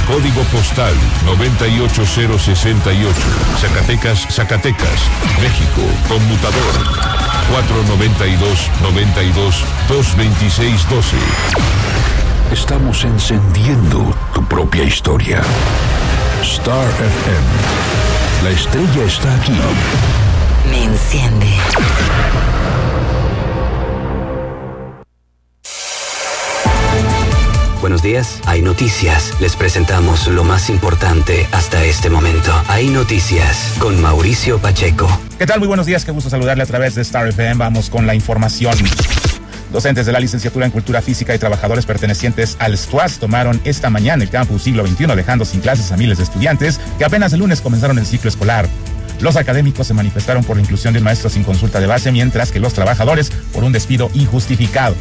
Código postal 98068. Zacatecas, Zacatecas, México. Conmutador 492-92-226-12. Estamos encendiendo tu propia historia. Star FM. La estrella está aquí. Me enciende. Buenos días, hay noticias. Les presentamos lo más importante hasta este momento. Hay noticias con Mauricio Pacheco. ¿Qué tal? Muy buenos días, qué gusto saludarle a través de Star FM. Vamos con la información. Docentes de la licenciatura en Cultura Física y trabajadores pertenecientes al STUAS tomaron esta mañana el campus Siglo XXI, dejando sin clases a miles de estudiantes que apenas el lunes comenzaron el ciclo escolar. Los académicos se manifestaron por la inclusión de un maestro sin consulta de base, mientras que los trabajadores por un despido injustificado.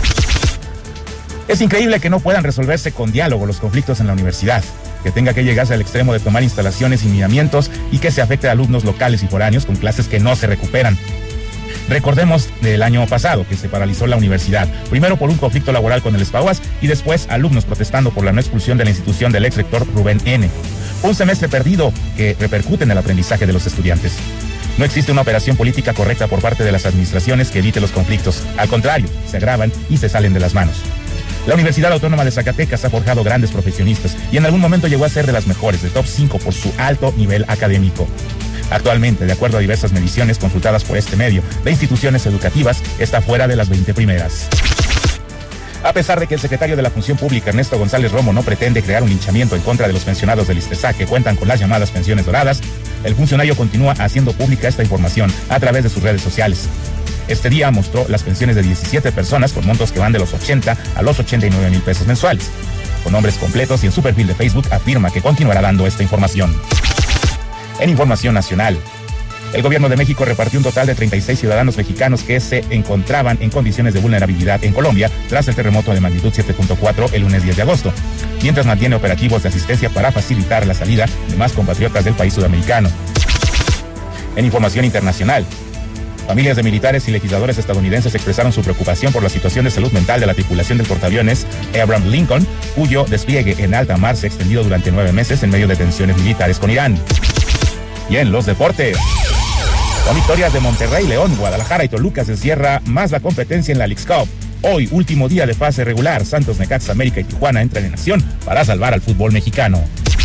Es increíble que no puedan resolverse con diálogo los conflictos en la universidad, que tenga que llegarse al extremo de tomar instalaciones y minamientos y que se afecte a alumnos locales y foráneos con clases que no se recuperan. Recordemos del año pasado que se paralizó la universidad, primero por un conflicto laboral con el SPAUAS y después alumnos protestando por la no expulsión de la institución del ex rector Rubén N. Un semestre perdido que repercute en el aprendizaje de los estudiantes. No existe una operación política correcta por parte de las administraciones que evite los conflictos. Al contrario, se agravan y se salen de las manos. La Universidad Autónoma de Zacatecas ha forjado grandes profesionistas y en algún momento llegó a ser de las mejores, de top 5 por su alto nivel académico. Actualmente, de acuerdo a diversas mediciones consultadas por este medio de instituciones educativas, está fuera de las 20 primeras. A pesar de que el secretario de la Función Pública, Ernesto González Romo, no pretende crear un linchamiento en contra de los pensionados del ISTESAC que cuentan con las llamadas pensiones doradas, el funcionario continúa haciendo pública esta información a través de sus redes sociales. Este día mostró las pensiones de 17 personas con montos que van de los 80 a los 89 mil pesos mensuales. Con nombres completos y en su perfil de Facebook afirma que continuará dando esta información. En información nacional, el gobierno de México repartió un total de 36 ciudadanos mexicanos que se encontraban en condiciones de vulnerabilidad en Colombia tras el terremoto de magnitud 7.4 el lunes 10 de agosto, mientras mantiene operativos de asistencia para facilitar la salida de más compatriotas del país sudamericano. En información internacional, familias de militares y legisladores estadounidenses expresaron su preocupación por la situación de salud mental de la tripulación del portaaviones Abraham Lincoln, cuyo despliegue en alta mar se ha extendido durante 9 meses en medio de tensiones militares con Irán. Y en los deportes, con victorias de Monterrey, León, Guadalajara y Toluca se cierra más la competencia en la Leagues Cup. Hoy, último día de fase regular, Santos, Necaxa, América y Tijuana entran en acción para salvar al fútbol mexicano.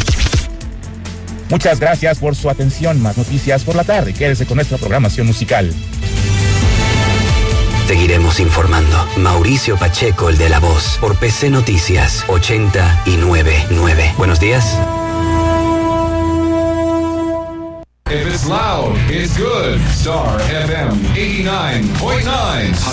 Muchas gracias por su atención. Más noticias por la tarde. Quédese con nuestra programación musical. Seguiremos informando. Mauricio Pacheco, el de La Voz, por PC Noticias 89.9. Buenos días. If it's loud, it's good. Star FM 89.9.